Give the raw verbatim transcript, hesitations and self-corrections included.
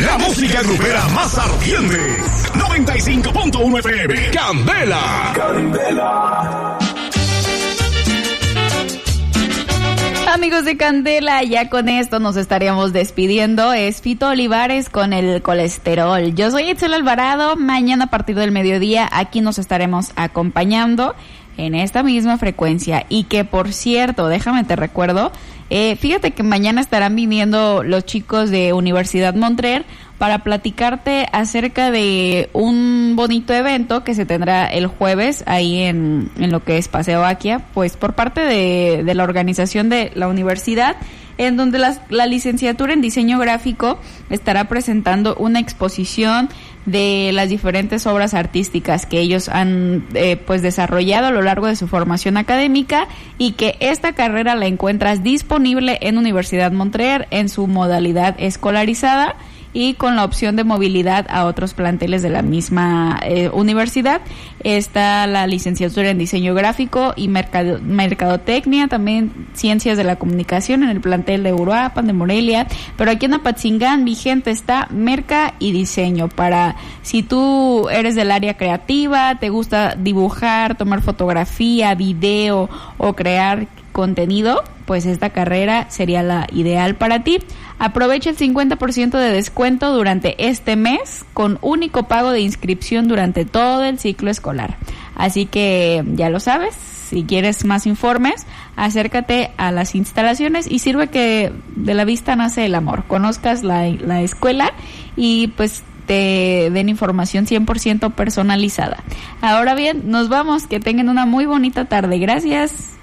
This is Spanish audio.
La música grupera más ardiente. noventa y cinco punto uno F M. Candela. Candela. Amigos de Candela, ya con esto nos estaríamos despidiendo. Es Fito Olivares con el colesterol. Yo soy Itzel Alvarado. Mañana a partir del mediodía aquí nos estaremos acompañando en esta misma frecuencia. Y que, por cierto, déjame te recuerdo, eh, fíjate que mañana estarán viniendo los chicos de Universidad Montreal para platicarte acerca de un bonito evento que se tendrá el jueves ahí en, en lo que es Paseo Akia, pues por parte de, de la organización de la universidad, en donde la, la licenciatura en diseño gráfico estará presentando una exposición de las diferentes obras artísticas que ellos han eh, pues desarrollado a lo largo de su formación académica, y que esta carrera la encuentras disponible en Universidad Montreal en su modalidad escolarizada y con la opción de movilidad a otros planteles de la misma eh, universidad. Está la licenciatura en diseño gráfico y mercado, mercadotecnia, también ciencias de la comunicación en el plantel de Uruapan, de Morelia, pero aquí en Apatzingán vigente está merca y diseño. Para si tú eres del área creativa, te gusta dibujar, tomar fotografía, video o crear contenido, pues esta carrera sería la ideal para ti. Aprovecha el cincuenta por ciento de descuento durante este mes con único pago de inscripción durante todo el ciclo escolar. Así que ya lo sabes, si quieres más informes, acércate a las instalaciones y sirve que de la vista nace el amor. Conozcas la, la escuela y pues te den información cien por ciento personalizada. Ahora bien, nos vamos, que tengan una muy bonita tarde. Gracias.